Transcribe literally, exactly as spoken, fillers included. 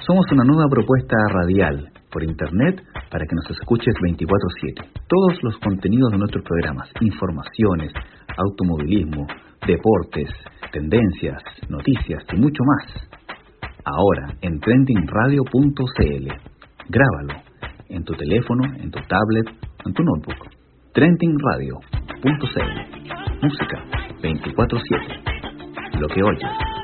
Somos una nueva propuesta radial por internet para que nos escuches veinticuatro siete. Todos los contenidos de nuestros programas, informaciones, automovilismo, deportes, tendencias, noticias y mucho más. Ahora en trending radio punto c l. Grábalo en tu teléfono, en tu tablet, en tu notebook. trending radio punto c l. Música veinticuatro siete. Lo que oyes.